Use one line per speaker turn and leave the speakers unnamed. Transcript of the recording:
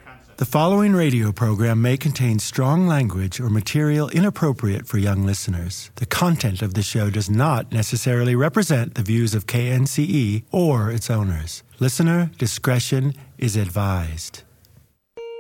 The following radio program may contain strong language or material inappropriate for young listeners. The content of the show does not necessarily represent the views of KNCE or its owners. Listener discretion is advised.